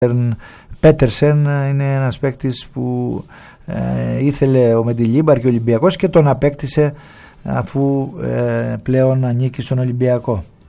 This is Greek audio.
Πέτερσεν είναι ένας παίκτης που ήθελε ο Μεντιλίμπαρ και ο Ολυμπιακός και τον απέκτησε, αφού πλέον ανήκει στον Ολυμπιακό.